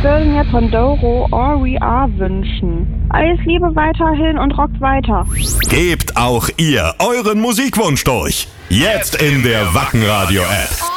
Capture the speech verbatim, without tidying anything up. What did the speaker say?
würde mir von Doro All We Are wünschen. Alles Liebe weiterhin und rockt weiter. Gebt auch ihr euren Musikwunsch durch. Jetzt in der Wacken Radio App.